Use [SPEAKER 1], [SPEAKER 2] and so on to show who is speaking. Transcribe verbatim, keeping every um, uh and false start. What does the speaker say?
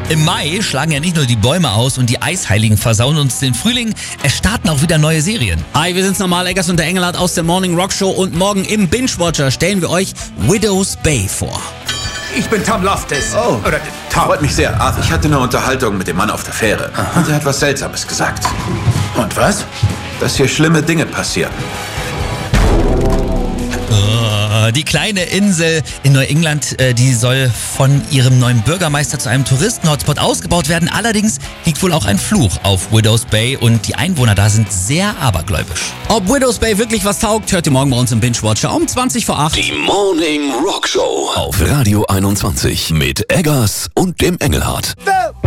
[SPEAKER 1] Im Mai schlagen ja nicht nur die Bäume aus und die Eisheiligen versauen uns den Frühling, es starten auch wieder neue Serien.
[SPEAKER 2] Hi, wir sind's nochmal, Eggers und der Engelhardt aus der Morning Rock Show und morgen im Binge-Watcher stellen wir euch Widow's Bay vor.
[SPEAKER 3] Ich bin Tom Loftus.
[SPEAKER 4] Oh,
[SPEAKER 3] Oder Tom.
[SPEAKER 4] Freut mich sehr. Arthur, ich hatte eine Unterhaltung mit dem Mann auf der Fähre. Und er hat was Seltsames gesagt.
[SPEAKER 3] Und was?
[SPEAKER 4] Dass hier schlimme Dinge passieren.
[SPEAKER 1] Oh, die kleine Insel in Neuengland, äh, die soll von ihrem neuen Bürgermeister zu einem Touristen-Hotspot ausgebaut werden. Allerdings liegt wohl auch ein Fluch auf Widow's Bay und die Einwohner da sind sehr abergläubisch.
[SPEAKER 2] Ob Widow's Bay wirklich was taugt, hört ihr morgen bei uns im Binge-Watcher um zwanzig vor acht.
[SPEAKER 5] Die Morning Rock Show auf Radio einundzwanzig mit Eggers und dem Engelhardt.